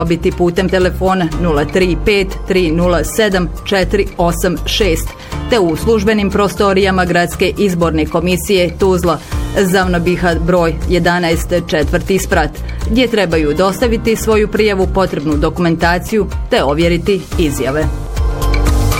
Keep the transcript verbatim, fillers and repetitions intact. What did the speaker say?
dobiti putem telefona nula tri pet tri nula sedam četiri osam šest te u službenim prostorijama Gradske izborne komisije Tuzla, Zavnobiha broj jedanaest četvrti sprat, gdje trebaju dostaviti svoju prijavu, potrebnu dokumentaciju te ovjeriti izjave.